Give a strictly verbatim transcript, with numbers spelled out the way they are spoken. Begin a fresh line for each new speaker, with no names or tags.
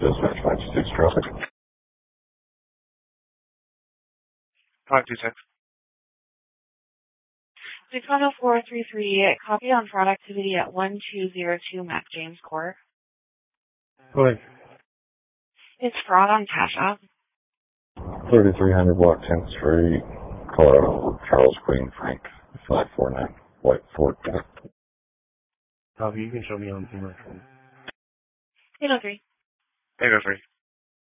Dispatch five two six traffic.
five two six.
six one zero four three three, copy on fraud activity at one two zero two Mac James Court.
Go ahead.
It's fraud on Cash App.
thirty-three hundred Block tenth Street, Colorado, Charles Queen Frank, five four nine, White Fort.
Copy, you can show me on camera.
eight oh three.
eight oh three.